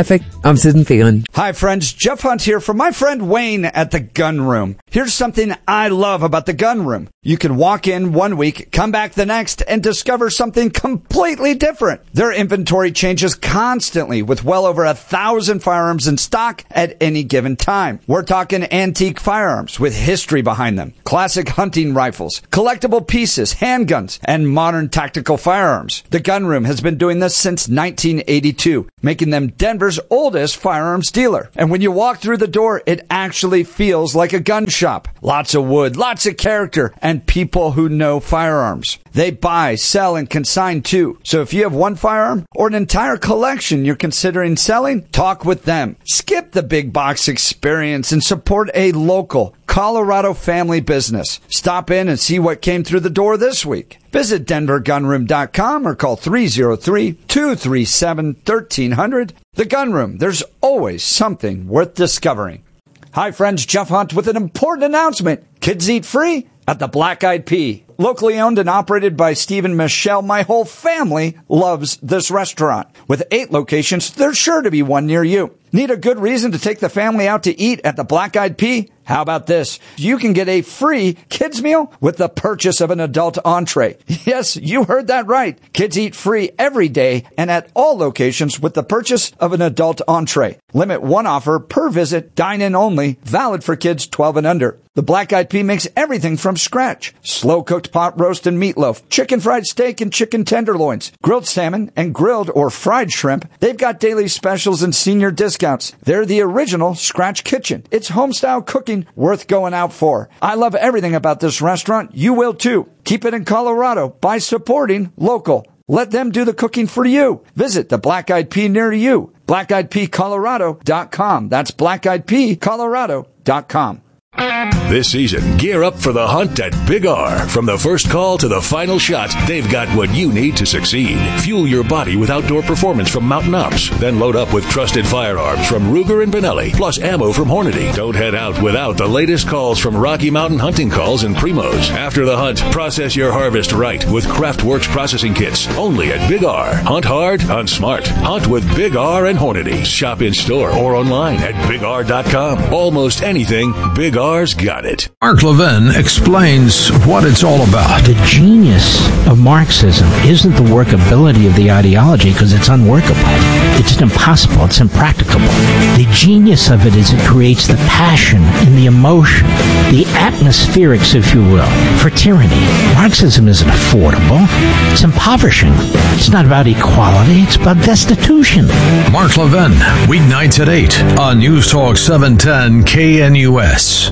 I'm Susan Phelan. Hi, friends. Jeff Hunt here from my friend Wayne at the Gun Room. Here's something I love about the Gun Room. You can walk in one week, come back the next, and discover something completely different. Their inventory changes constantly with well over a thousand firearms in stock at any given time. We're talking antique firearms with history behind them, classic hunting rifles, collectible pieces, handguns, and modern tactical firearms. The Gun Room has been doing this since nineteen eighty-two, making them Denver's oldest firearms dealer. And when you walk through the door, it actually feels like a gun shop. Lots of wood, lots of character, and people who know firearms. They buy, sell, and consign too. So if you have one firearm or an entire collection you're considering selling, talk with them. Skip the big box experience and support a local Colorado family business. Stop in and see what came through the door this week. Visit denver gun room dot com or call three oh three, two three seven, one three zero zero. The Gun Room, there's always something worth discovering. Hi friends, Jeff Hunt with an important announcement. Kids eat free at the Black Eyed Pea. Locally owned and operated by Steve and Michelle, my whole family loves this restaurant. With eight locations, there's sure to be one near you. Need a good reason to take the family out to eat at the Black Eyed Pea? How about this? You can get a free kids meal with the purchase of an adult entree. Yes, you heard that right. Kids eat free every day and at all locations with the purchase of an adult entree. Limit one offer per visit, dine-in only, valid for kids twelve and under. The Black Eyed Pea makes everything from scratch. Slow-cooked pot roast and meatloaf, chicken fried steak and chicken tenderloins, grilled salmon and grilled or fried shrimp. They've got daily specials and senior discounts. They're the original Scratch Kitchen. It's home-style cooking worth going out for. I love everything about this restaurant. You will too. Keep it in Colorado by supporting local. Let them do the cooking for you. Visit the Black Eyed Pea near you. black eyed pea colorado dot com. That's black eyed pea colorado dot com. This season, gear up for the hunt at Big R. From the first call to the final shot, they've got what you need to succeed. Fuel your body with outdoor performance from Mountain Ops. Then load up with trusted firearms from Ruger and Benelli, plus ammo from Hornady. Don't head out without the latest calls from Rocky Mountain Hunting Calls and Primos. After the hunt, process your harvest right with Craftworks processing kits. Only at Big R. Hunt hard, hunt smart. Hunt with Big R and Hornady. Shop in store or online at big r dot com. Almost anything, Big R's got it. Mark Levin explains what it's all about. The genius of Marxism isn't the workability of the ideology, because it's unworkable. It's impossible. It's impracticable. The genius of it is it creates the passion and the emotion, the atmospherics, if you will, for tyranny. Marxism isn't affordable. It's impoverishing. It's not about equality. It's about destitution. Mark Levin, weeknights at eight on News Talk seven ten K N U S.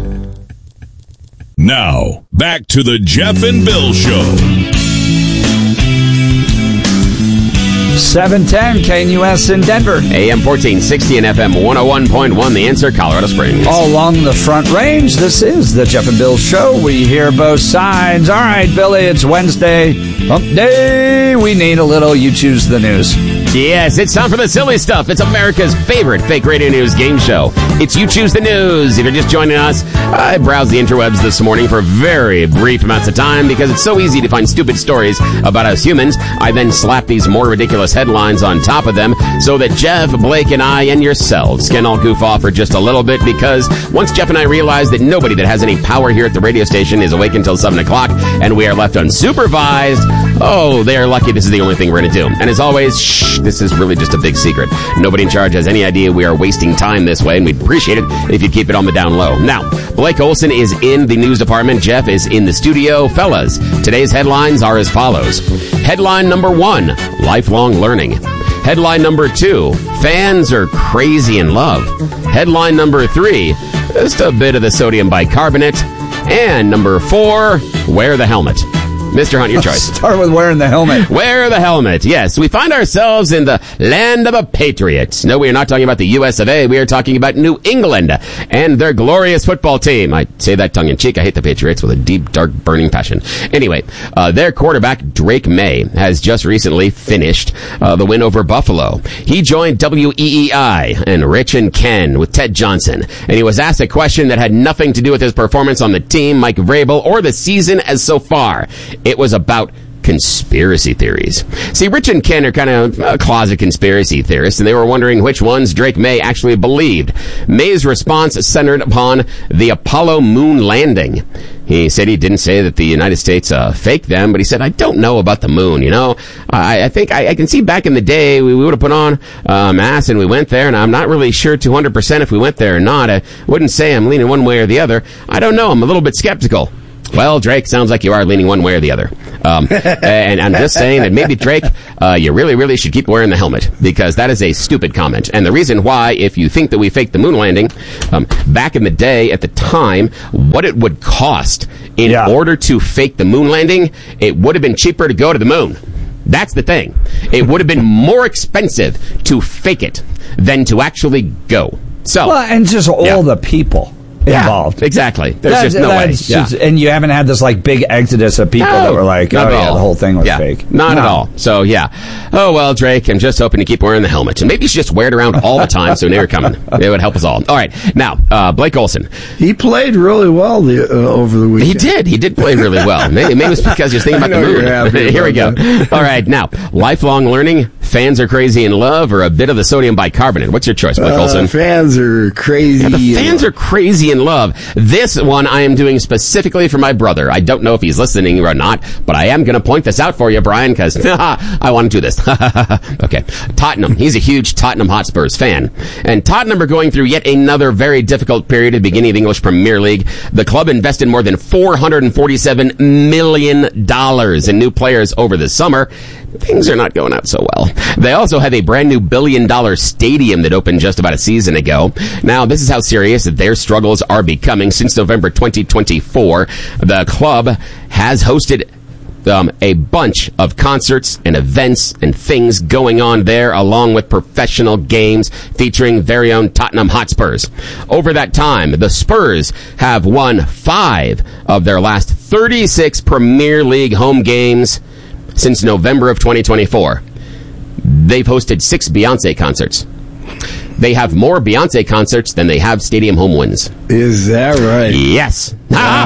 Now, back to the Jeff and Bill Show. seven ten K N U S in Denver. A M fourteen sixty and F M one oh one point one, The Answer, Colorado Springs. All along the Front Range, this is the Jeff and Bill Show. We hear both sides. All right, Billy, it's Wednesday. Hump day. We need a little You Choose the News. Yes, it's time for the silly stuff. It's America's favorite fake radio news game show. It's You Choose the News. If you're just joining us, I browsed the interwebs this morning for very brief amounts of time because it's so easy to find stupid stories about us humans. I then slap these more ridiculous headlines on top of them so that Jeff, Blake, and I, and yourselves can all goof off for just a little bit, because once Jeff and I realize that nobody that has any power here at the radio station is awake until seven o'clock and we are left unsupervised, oh, they're lucky this is the only thing we're going to do. And as always, shh, this is really just a big secret. Nobody in charge has any idea we are wasting time this way, and we'd appreciate it if you'd keep it on the down low. Now, Blake Olson is in the news department. Jeff is in the studio. Fellas, today's headlines are as follows. Headline number one, lifelong learning. Headline number two, fans are crazy in love. Headline number three, just a bit of the sodium bicarbonate. And number four, wear the helmet. Mister Hunt, your choice. Start with wearing the helmet. Wear the helmet. Yes, we find ourselves in the land of a patriot. No, we are not talking about the U S of A. We are talking about New England and their glorious football team. I say that tongue-in-cheek. I hate the Patriots with a deep, dark, burning passion. Anyway, uh, their quarterback, Drake May, has just recently finished uh, the win over Buffalo. He joined W E E I and Rich and Ken with Ted Johnson, and he was asked a question that had nothing to do with his performance on the team, Mike Vrabel, or the season as so far. It was about conspiracy theories. See, Rich and Ken are kind of uh, closet conspiracy theorists, and they were wondering which ones Drake May actually believed. May's response centered upon the Apollo moon landing. He said he didn't say that the United States uh, faked them, but he said, I don't know about the moon, you know. I, I think I, I can see back in the day we, we would have put on uh, masks and we went there, and I'm not really sure two hundred percent if we went there or not. I wouldn't say I'm leaning one way or the other. I don't know. I'm a little bit skeptical. Well, Drake, sounds like you are leaning one way or the other. Um, and I'm just saying that maybe, Drake, uh, you really, really should keep wearing the helmet, because that is a stupid comment. And the reason why, if you think that we faked the moon landing, um, back in the day, at the time, what it would cost in yeah. order to fake the moon landing, it would have been cheaper to go to the moon. That's the thing. It would have been more expensive to fake it than to actually go. So, well, and just all yeah. the people involved. Yeah, exactly. There's that's, just no way. Just, yeah. And you haven't had this like big exodus of people no, that were like, oh yeah, the whole thing was yeah, fake. Not no. at all. So yeah. Oh well, Drake, I'm just hoping to keep wearing the helmet. And maybe you should just wear it around all the time so we never coming. It would help us all. All right. Now, uh, Blake Olson. He played really well the, uh, over the weekend. He did. He did play really well. Maybe, maybe it's because you're thinking about the moon. Here we go. That. All right. Now, lifelong learning, fans are crazy in love, or a bit of the sodium bicarbonate. What's your choice, Blake uh, Olson? Fans are crazy. Yeah, the fans are crazy in love. This one I am doing specifically for my brother. I don't know if he's listening or not, but I am going to point this out for you, Brian, because I want to do this. Okay. Tottenham. He's a huge Tottenham Hotspurs fan. And Tottenham are going through yet another very difficult period at the beginning of the English Premier League. The club invested more than four hundred forty-seven million dollars in new players over the summer. Things are not going out so well. They also have a brand new billion dollar stadium that opened just about a season ago. Now, this is how serious their struggles are becoming. Since November twenty twenty-four, the club has hosted um, a bunch of concerts and events and things going on there, along with professional games featuring very own Tottenham Hotspurs. Over that time, the Spurs have won five of their last thirty-six Premier League home games since November of twenty twenty-four. They've hosted six Beyonce concerts. They have more Beyonce concerts than they have stadium home wins. Is that right? Yes.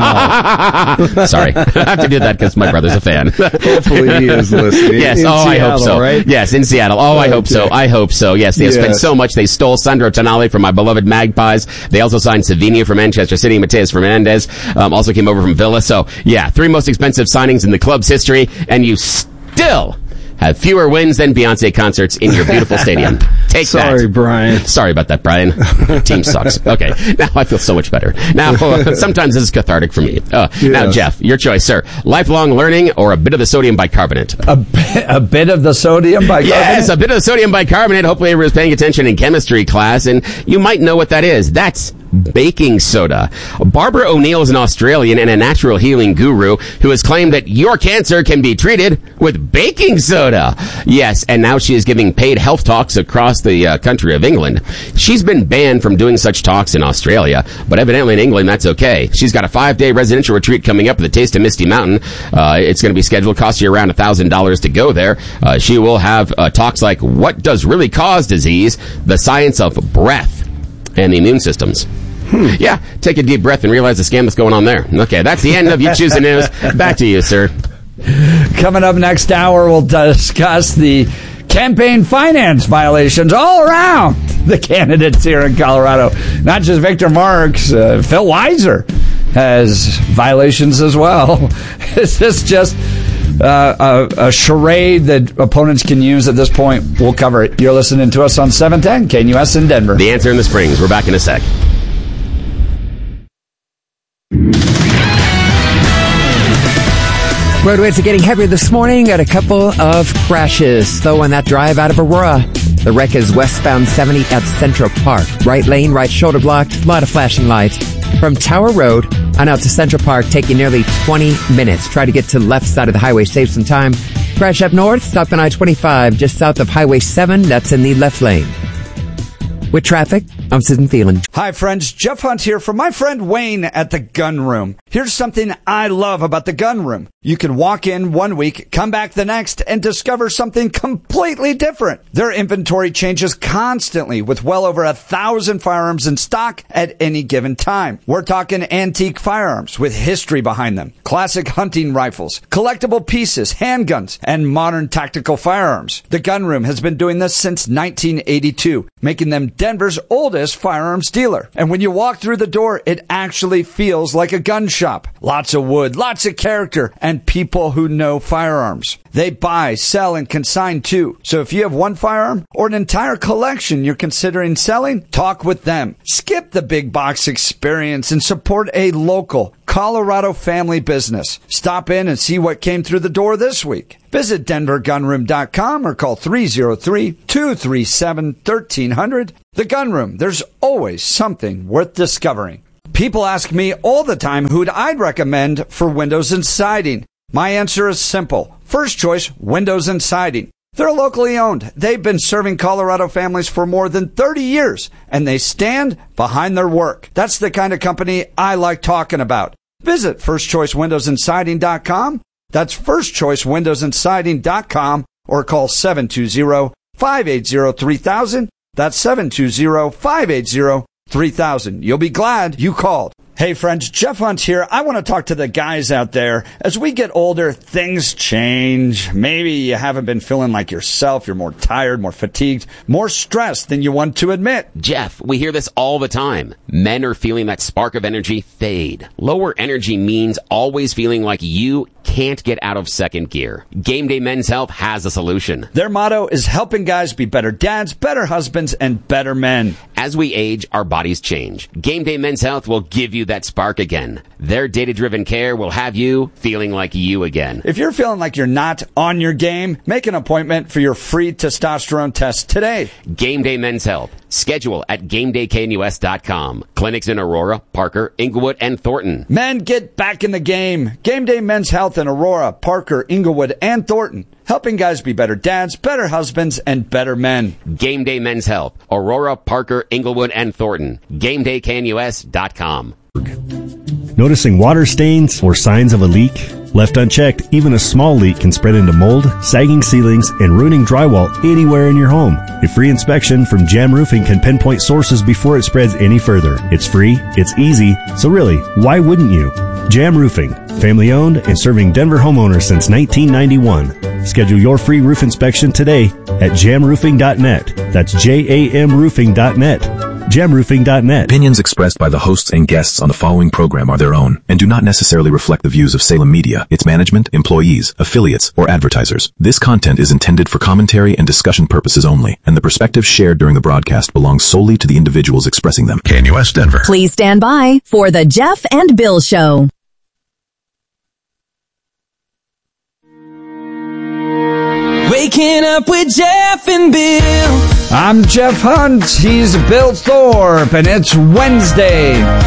Wow. Sorry. I have to do that because my brother's a fan. Hopefully he is listening. Yes. In oh, Seattle, I hope so. Right? Yes, in Seattle. Oh, I hope so. I hope so. Yes, they have yes. spent so much. They stole Sandro Tonali from my beloved Magpies. They also signed Savinho from Manchester City. Mateus Fernandez um, also came over from Villa. So, yeah, three most expensive signings in the club's history, and you still have fewer wins than Beyonce concerts in your beautiful stadium. Take Sorry, that. Sorry, Brian. Sorry about that, Brian. Your team sucks. Okay. Now I feel so much better. Now, sometimes this is cathartic for me. Uh, yes. Now, Jeff, your choice, sir. Lifelong learning or a bit of the sodium bicarbonate? A, bi- a bit of the sodium bicarbonate? Yes, a bit of the sodium bicarbonate. Hopefully everyone's paying attention in chemistry class, and you might know what that is. That's baking soda. Barbara O'Neill is an Australian and a natural healing guru who has claimed that your cancer can be treated with baking soda. Yes, and now she is giving paid health talks across the uh, country of England. She's been banned from doing such talks in Australia, but evidently in England that's okay. She's got a five-day residential retreat coming up at the Taste of Misty Mountain. Uh, it's going to be scheduled, cost you around one thousand dollars to go there. Uh, she will have uh, talks like what does really cause disease, the science of breath, and the immune systems. Hmm. Yeah, take a deep breath and realize the scam that's going on there. Okay, that's the end of You Choose the News. Back to you, sir. Coming up next hour, we'll discuss the campaign finance violations all around the candidates here in Colorado. Not just Victor Marks, uh, Phil Weiser has violations as well. Is this just uh, a, a charade that opponents can use at this point? We'll cover it. You're listening to us on seven ten K N U S in Denver. The Answer in the Springs. We're back in a sec. Roadways are getting heavier this morning. Got a couple of crashes. Though on that drive out of Aurora, the wreck is westbound seventy at Central Park. Right lane, right shoulder blocked. A lot of flashing lights. From Tower Road on out to Central Park, taking nearly twenty minutes. Try to get to the left side of the highway, save some time. Crash up north, stop on I twenty-five, just south of Highway seven. That's in the left lane. With traffic, I'm Susan Thielen. Hi, friends. Jeff Hunt here from my friend Wayne at the Gun Room. Here's something I love about the Gun Room. You can walk in one week, come back the next, and discover something completely different. Their inventory changes constantly with well over a thousand firearms in stock at any given time. We're talking antique firearms with history behind them, classic hunting rifles, collectible pieces, handguns, and modern tactical firearms. The Gun Room has been doing this since nineteen eighty-two, making them Denver's oldest firearms dealer. And when you walk through the door, it actually feels like a gun shop. Lots of wood, lots of character, and people who know firearms. They buy, sell, and consign too. So if you have one firearm or an entire collection you're considering selling, talk with them. Skip the big box experience and support a local Colorado family business. Stop in and see what came through the door this week. Visit denver gun room dot com or call three oh three, two three seven, one three zero zero. The Gun Room, there's always something worth discovering. People ask me all the time who'd I'd recommend for windows and siding. My answer is simple. First choice, Windows and Siding. They're locally owned. They've been serving Colorado families for more than thirty years, and they stand behind their work. That's the kind of company I like talking about. Visit first choice windows and siding dot com. That's first choice windows and siding dot com or call seven two zero, five eight zero, three thousand. That's seven two zero, five eight zero, three thousand. You'll be glad you called. Hey friends, Jeff Hunt here. I want to talk to the guys out there. As we get older, things change. Maybe you haven't been feeling like yourself. You're more tired, more fatigued, more stressed than you want to admit. Jeff, we hear this all the time. Men are feeling that spark of energy fade. Lower energy means always feeling like you can't get out of second gear. Game Day Men's Health has a solution. Their motto is helping guys be better dads, better husbands, and better men. As we age, our bodies change. Game Day Men's Health will give you that spark again. Their data-driven care will have you feeling like you again. If you're feeling like you're not on your game, make an appointment for your free testosterone test today. Game Day Men's Health. Schedule at game day k n u s dot com. Clinics in Aurora, Parker, Inglewood, and Thornton. Men, get back in the game. Game Day Men's Health in Aurora, Parker, Inglewood, and Thornton. Helping guys be better dads, better husbands, and better men. Game Day Men's Health. Aurora, Parker, Inglewood, and Thornton. game day k n u s dot com. Noticing water stains or signs of a leak? Left unchecked, even a small leak can spread into mold, sagging ceilings, and ruining drywall anywhere in your home. A free inspection from Jam Roofing can pinpoint sources before it spreads any further. It's free, it's easy, so really, why wouldn't you? Jam Roofing, family owned and serving Denver homeowners since nineteen ninety-one. Schedule your free roof inspection today at jam roofing dot net. That's J A M roofing dot net. jam roofing dot net. Opinions expressed by the hosts and guests on the following program are their own and do not necessarily reflect the views of Salem Media, its management, employees, affiliates, or advertisers. This content is intended for commentary and discussion purposes only, and the perspectives shared during the broadcast belong solely to the individuals expressing them. K N U S Denver. Please stand by for the Jeff and Bill Show. Waking up with Jeff and Bill. I'm Jeff Hunt. He's Bill Thorpe, and it's Wednesday.